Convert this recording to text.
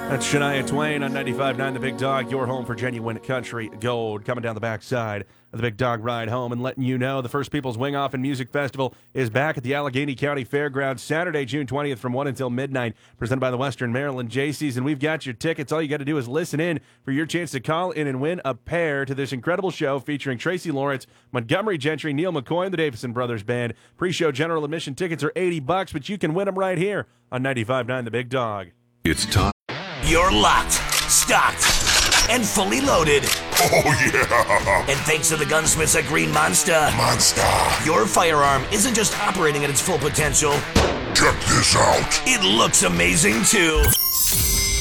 That's Shania Twain on 95.9 The Big Dog, your home for genuine country gold. Coming down the backside of the Big Dog Ride home and letting you know the First Peoples Wing Off and Music Festival is back at the Allegheny County Fairgrounds Saturday, June 20th from 1 until midnight, presented by the Western Maryland Jaycees. And we've got your tickets. All you got to do is listen in for your chance to call in and win a pair to this incredible show featuring Tracy Lawrence, Montgomery Gentry, Neil McCoy, and the Davison Brothers Band. Pre-show general admission tickets are $80, but you can win them right here on 95.9 The Big Dog. It's time. You're locked, stocked, and fully loaded. Oh, yeah! And thanks to the gunsmiths at Green Monster, your firearm isn't just operating at its full potential. Check this out. It looks amazing, too.